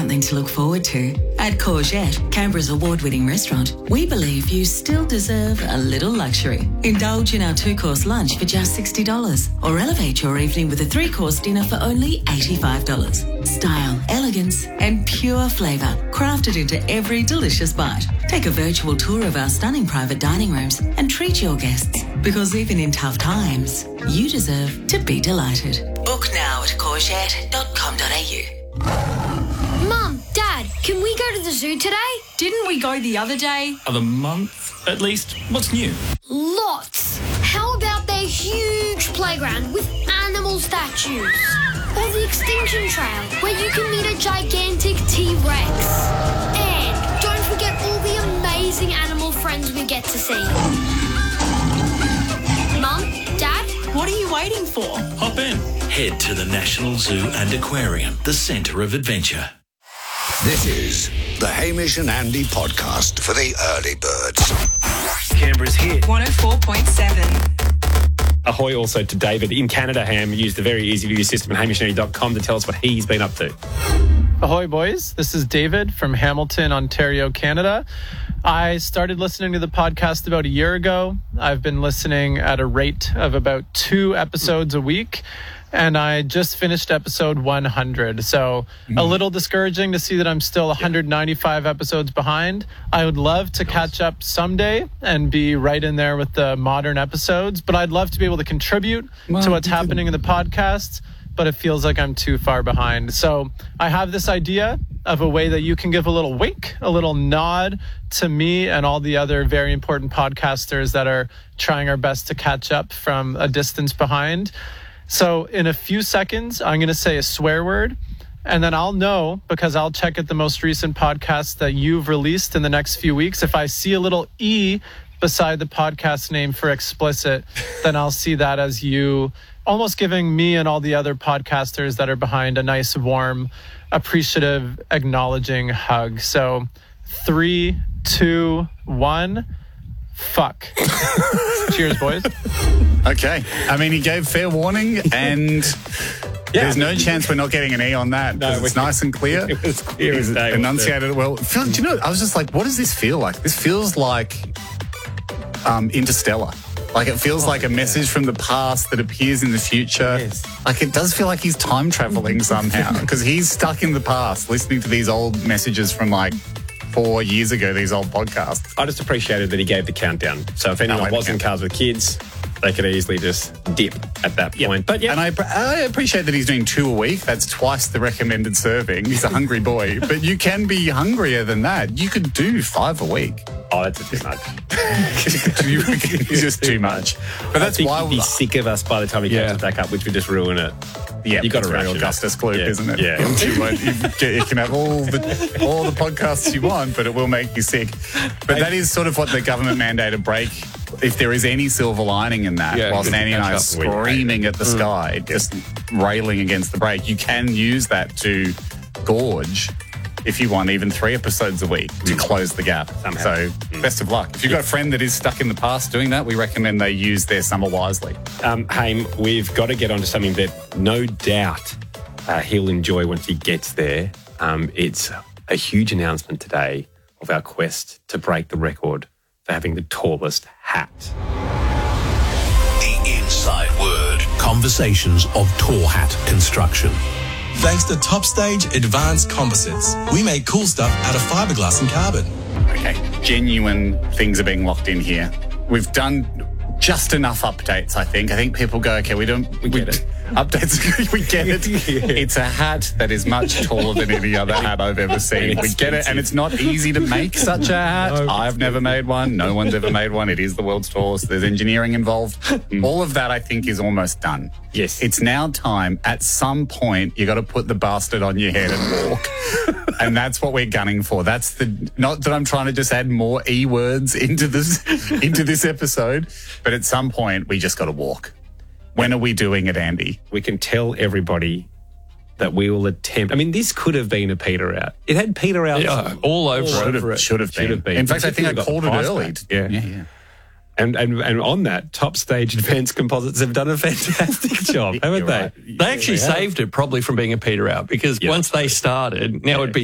something to look forward to. At Courgette, Canberra's award-winning restaurant, we believe you still deserve a little luxury. Indulge in our 2-course lunch for just $60 or elevate your evening with a 3-course dinner for only $85. Style, elegance and pure flavour crafted into every delicious bite. Take a virtual tour of our stunning private dining rooms and treat your guests, because even in tough times, you deserve to be delighted. Book now at courgette.com.au. Mum, Dad, can we go to the zoo today? Didn't we go the other day? Of the month, at least. What's new? Lots. How about their huge playground with animal statues? Or the Extinction Trail, where you can meet a gigantic T-Rex. And don't forget all the amazing animal friends we get to see. Mum, Dad? What are you waiting for? Hop in. Head to the National Zoo and Aquarium, the centre of adventure. This is the Hamish and Andy podcast for the early birds. Canberra's hit. 104.7. Ahoy also to David in Canada. Ham used the very easy to use system at hamishandy.com to tell us what he's been up to. Ahoy, boys. This is David from Hamilton, Ontario, Canada. I started listening to the podcast about a year ago. I've been listening at a rate of about 2 episodes a week, and I just finished episode 100. So a little discouraging to see that I'm still 195 episodes behind. I would love to catch up someday and be right in there with the modern episodes, but I'd love to be able to contribute to what's happening in the podcast, but it feels like I'm too far behind. So I have this idea of a way that you can give a little wink, a little nod to me and all the other very important podcasters that are trying our best to catch up from a distance behind. So in a few seconds, I'm going to say a swear word, and then I'll know, because I'll check at the most recent podcast that you've released in the next few weeks. If I see a little E beside the podcast name for explicit, then I'll see that as you almost giving me and all the other podcasters that are behind a nice, warm, appreciative, acknowledging hug. So 3, 2, 1, fuck. Cheers, boys. Okay. I mean, he gave fair warning, and there's no chance we're not getting an E on that. No, it's nice and clear. It was clear He's as day. enunciated it well. Do you know, I was just like, what does this feel like? This feels like Interstellar. Like, it feels like a message from the past that appears in the future. Yes. Like, it does feel like he's time traveling somehow, because he's stuck in the past listening to these old messages from like 4 years ago, these old podcasts. I just appreciated that he gave the countdown. So if anyone was in cars with kids, they could easily just dip at that point. But yeah. And I appreciate that he's doing 2 a week. That's twice the recommended serving. He's a hungry boy. But you can be hungrier than that. You could do 5 a week. Oh, that's too much. It's just too much. But that's why he'd be sick of us by the time he catches back up, which would just ruin it. Yeah, you got to very Augustus Gloop, isn't it? Yeah. You can have all the podcasts you want, but it will make you sick. But that is sort of what the government mandated break. If there is any silver lining in that, whilst Andy and I are screaming at the sky, just railing against the break, you can use that to gorge, if you want, even 3 episodes a week to close the gap. So best of luck. If you've got a friend that is stuck in the past doing that, we recommend they use their summer wisely. Haim, we've got to get onto something that no doubt he'll enjoy once he gets there. It's a huge announcement today of our quest to break the record for having the tallest hat. The inside word. Conversations of Tall Hat Construction. Thanks to Topstage Advanced Composites, we make cool stuff out of fiberglass and carbon. Okay, genuine things are being locked in here. We've done just enough updates, I think. I think people go, okay, we get it. Updates, we get it. It's a hat that is much taller than any other hat I've ever seen. We get it, and it's not easy to make such a hat. No. I've never made one. No one's ever made one. It is the world's tallest. There's engineering involved. All of that, I think, is almost done. Yes. It's now time. At some point, you got to put the bastard on your head and walk. And that's what we're gunning for. That's not that I'm trying to just add more E words into this episode, but at some point, we just got to walk. When are we doing it, Andy? We can tell everybody that we will attempt. I mean, this could have been a peter out. It had peter out all over it. Should have been. In fact, I think I called it early. Yeah. And on that, Top Stage Advanced Composites have done a fantastic job, haven't they? Right. They actually saved it probably from being a peter out, because once they started, now it'd be